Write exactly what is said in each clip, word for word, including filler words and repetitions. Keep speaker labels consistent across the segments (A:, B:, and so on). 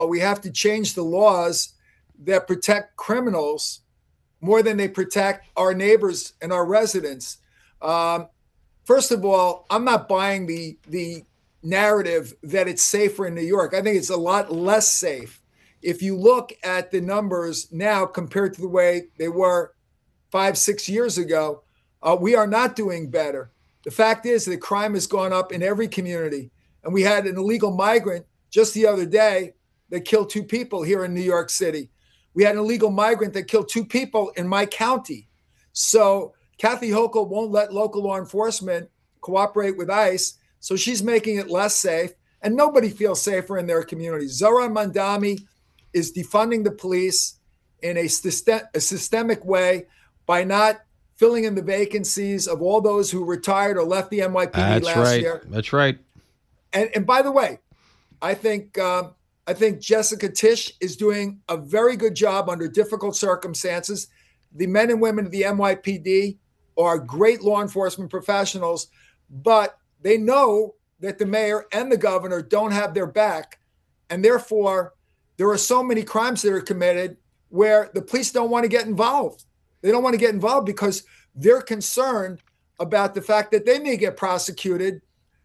A: we have to change the laws that protect criminals more than they protect our neighbors and our residents. Um, first of all, I'm not buying the the narrative that it's safer in New York. I think it's a lot less safe. If you look at the numbers now compared to the way they were five, six years ago, uh, we are not doing better. The fact is that crime has gone up in every community. And we had an illegal migrant just the other day that killed two people here in New York City. We had an illegal migrant that killed two people in my county. So Kathy Hochul won't let local law enforcement cooperate with ICE. So she's making it less safe. And nobody feels safer in their communities. Zohran Mamdani is defunding the police in a, system, a systemic way by not filling in the vacancies of all those who retired or left the N Y P D
B: That's
A: last
B: right.
A: year.
B: That's right.
A: And, and by the way, I think um, I think Jessica Tisch is doing a very good job under difficult circumstances. The men and women of the N Y P D are great law enforcement professionals, but they know that the mayor and the governor don't have their back. And therefore, there are so many crimes that are committed where the police don't want to get involved. They don't want to get involved because they're concerned about the fact that they may get prosecuted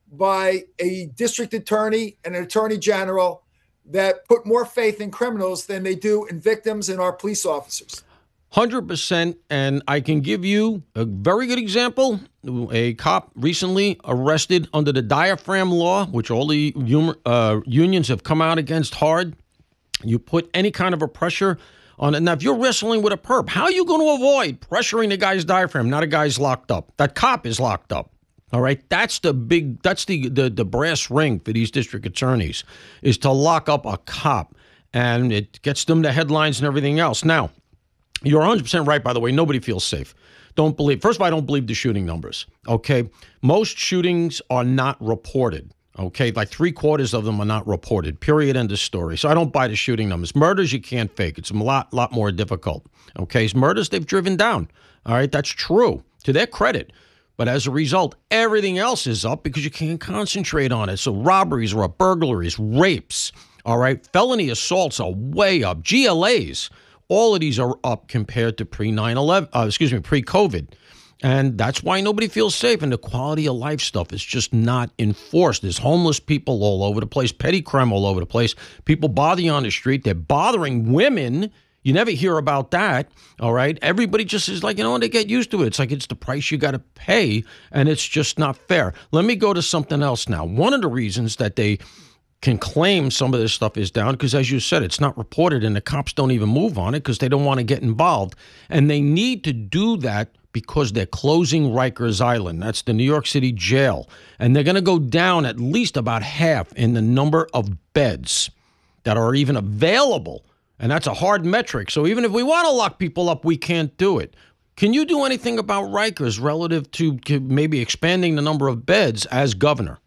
A: by a district attorney and an attorney general that put more faith in criminals than they do in victims and our police officers.
B: one hundred percent. And I can give you a very good example. A cop recently arrested under the diaphragm law, which all the uh, unions have come out against hard. You put any kind of a pressure on it. Now, if you're wrestling with a perp, how are you going to avoid pressuring the guy's diaphragm? Not a guy's locked up. That cop is locked up. All right. That's the big, that's the, the, the brass ring for these district attorneys, is to lock up a cop. And it gets them the headlines and everything else. Now, you're one hundred percent right, by the way. Nobody feels safe. Don't believe. First of all, I don't believe the shooting numbers. Okay. Most shootings are not reported. Okay, like three quarters of them are not reported. Period. End of story. So I don't buy the shooting numbers. Murders you can't fake. It's a lot, lot more difficult. Okay, so murders they've driven down. All right, that's true to their credit. But as a result, everything else is up because you can't concentrate on it. So robberies are up, burglaries, rapes. All right, felony assaults are way up. G L As, all of these are up compared to pre nine eleven. Uh, excuse me, pre-COVID. And that's why nobody feels safe. And the quality of life stuff is just not enforced. There's homeless people all over the place, petty crime all over the place. People bother you on the street. They're bothering women. You never hear about that. All right. Everybody just is like, you know, they get used to it. It's like it's the price you got to pay. And it's just not fair. Let me go to something else now. One of the reasons that they can claim some of this stuff is down because, as you said, it's not reported and the cops don't even move on it because they don't want to get involved. And they need to do that because they're closing Rikers Island. That's the New York City jail. And they're going to go down at least about half in the number of beds that are even available. And that's a hard metric. So even if we want to lock people up, we can't do it. Can you do anything about Rikers relative to maybe expanding the number of beds as governor?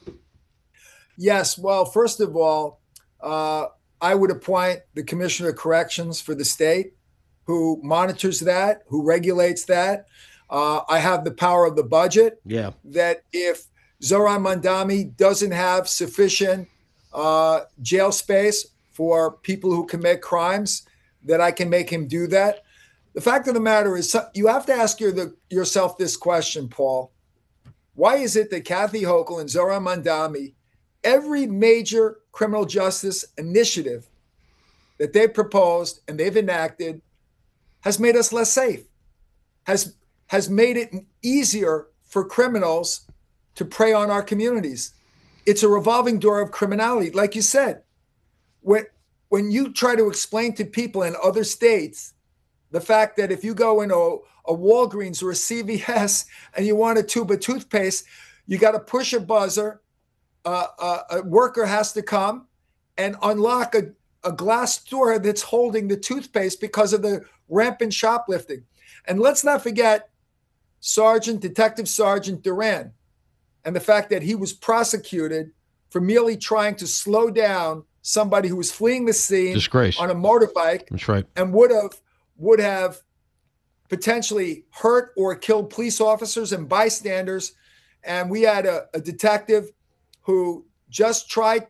A: Yes. Well, first of all, uh, I would appoint the Commissioner of Corrections for the state, who monitors that, who regulates that. Uh, I have the power of the budget.
B: Yeah.
A: That if Zohran Mamdani doesn't have sufficient uh, jail space for people who commit crimes, that I can make him do that. The fact of the matter is, you have to ask your, the, yourself this question, Paul. Why is it that Kathy Hochul and Zohran Mamdani, every major criminal justice initiative that they've proposed and they've enacted has made us less safe, has has made it easier for criminals to prey on our communities? It's a revolving door of criminality. Like you said, when, when you try to explain to people in other states the fact that if you go into a, a Walgreens or a C V S and you want a tube of toothpaste, you got to push a buzzer, uh, uh, a worker has to come and unlock a, a glass door that's holding the toothpaste because of the rampant shoplifting. And let's not forget Sergeant, Detective Sergeant Duran, and the fact that he was prosecuted for merely trying to slow down somebody who was fleeing the scene
B: Disgrace.
A: on a motorbike.
B: That's right.
A: And would have would have potentially hurt or killed police officers and bystanders. And we had a, a detective who just tried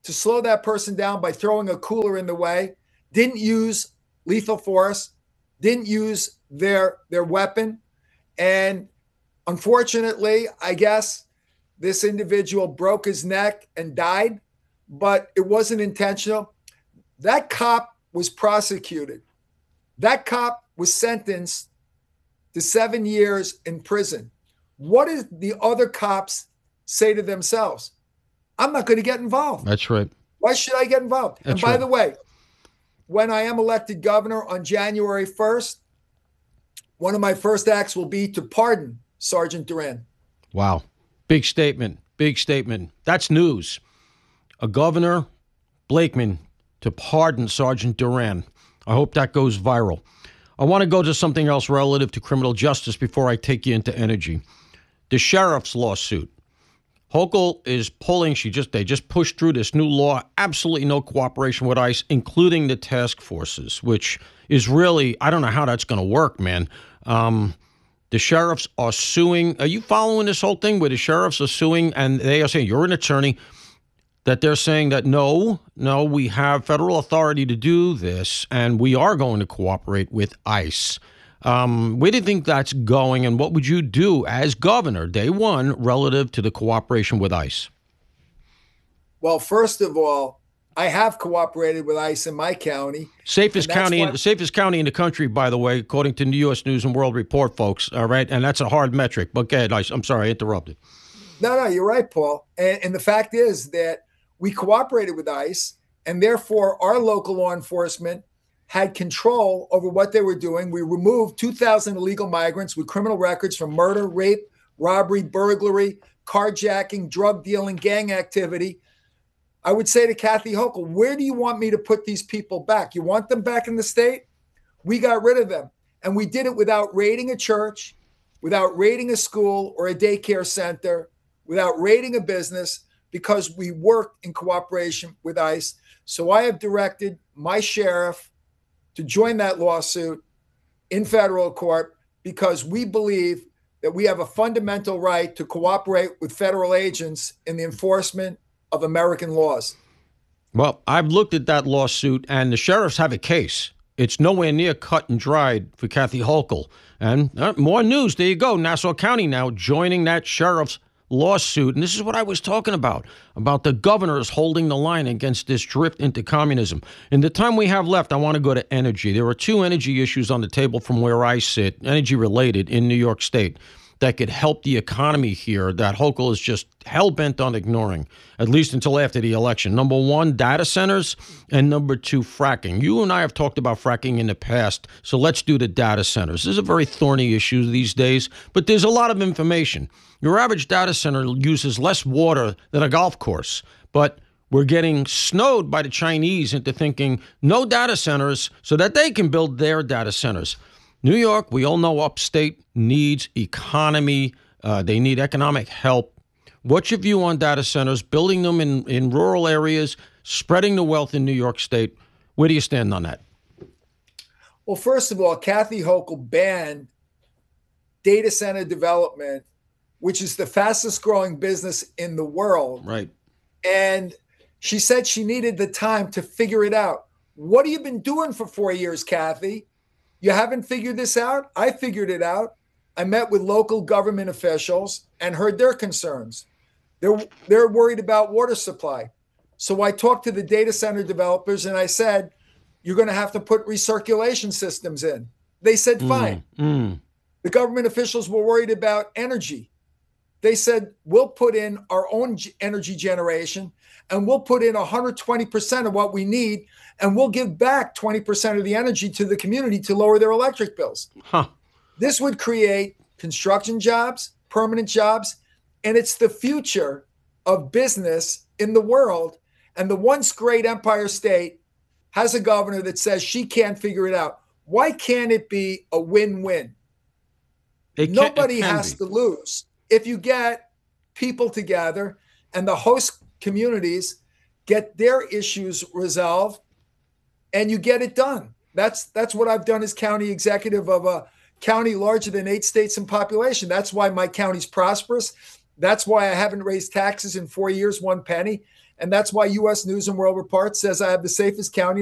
A: to slow that person down by throwing a cooler in the way, didn't use lethal force, didn't use their their weapon. And unfortunately, I guess this individual broke his neck and died, but it wasn't intentional. That cop was prosecuted. That cop was sentenced to seven years in prison. What did the other cops say to themselves? I'm not going to get involved.
B: That's right.
A: Why should I get involved?
B: That's
A: and by
B: right.
A: the way, when I am elected governor on January first, one of my first acts will be to pardon Sergeant Duran.
B: Wow. Big statement. Big statement. That's news. A governor, Blakeman, to pardon Sergeant Duran. I hope that goes viral. I want to go to something else relative to criminal justice before I take you into energy. The sheriff's lawsuit. Hochul is pulling, she just they just pushed through this new law, absolutely no cooperation with ICE, including the task forces, which is really, I don't know how that's going to work, man. Um, the sheriffs are suing. Are you following this whole thing where the sheriffs are suing and they are saying, you're an attorney, that they're saying that no, no, we have federal authority to do this and we are going to cooperate with ICE. Um, where do you think that's going, and what would you do as governor, day one, relative to the cooperation with ICE?
A: Well, first of all, I have cooperated with ICE in my county.
B: Safest county,
A: why-
B: in, safest county in the country, by the way, according to the U S News and World Report, folks. All right, and that's a hard metric. But go ahead, ICE. I'm sorry, I interrupted.
A: No, no, you're right, Paul. And, and the fact is that we cooperated with ICE, and therefore our local law enforcement had control over what they were doing. We removed two thousand illegal migrants with criminal records from murder, rape, robbery, burglary, carjacking, drug dealing, gang activity. I would say to Kathy Hochul, where do you want me to put these people back? You want them back in the state? We got rid of them. And we did it without raiding a church, without raiding a school or a daycare center, without raiding a business, because we worked in cooperation with ICE. So I have directed my sheriff to join that lawsuit in federal court because we believe that we have a fundamental right to cooperate with federal agents in the enforcement of American laws.
B: Well, I've looked at that lawsuit, and the sheriffs have a case. It's nowhere near cut and dried for Kathy Hochul. And uh, more news. There you go. Nassau County now joining that sheriff's lawsuit. And this is what I was talking about, about the governors holding the line against this drift into communism. In the time we have left, I want to go to energy. There are two energy issues on the table from where I sit, energy related in New York State, that could help the economy here that Hochul is just hell-bent on ignoring, at least until after the election. Number one, data centers, and number two, fracking. You and I have talked about fracking in the past, so let's do the data centers. This is a very thorny issue these days, but there's a lot of information. Your average data center uses less water than a golf course, but we're getting snowed by the Chinese into thinking no data centers so that they can build their data centers. New York, we all know upstate needs economy. Uh, they need economic help. What's your view on data centers, building them in, in rural areas, spreading the wealth in New York State? Where do you stand on that?
A: Well, first of all, Kathy Hochul banned data center development, which is the fastest growing business in the world.
B: Right.
A: And she said she needed the time to figure it out. What have you been doing for four years, Kathy? You haven't figured this out? I figured it out. I met with local government officials and heard their concerns. They're, they're worried about water supply. So I talked to the data center developers and I said, you're going to have to put recirculation systems in. They said, fine.
B: Mm, mm.
A: The government officials were worried about energy. They said, we'll put in our own energy generation and we'll put in one hundred twenty percent of what we need, and we'll give back twenty percent of the energy to the community to lower their electric bills.
B: Huh.
A: This would create construction jobs, permanent jobs, and it's the future of business in the world. And the once great Empire State has a governor that says she can't figure it out. Why can't it be a win-win?
B: It can,
A: Nobody
B: it can
A: has
B: be.
A: to lose. If you get people together and the host communities get their issues resolved and you get it done. That's that's what I've done as county executive of a county larger than eight states in population. That's why my county's prosperous. That's why I haven't raised taxes in four years, one penny. And that's why U S News and World Report says I have the safest county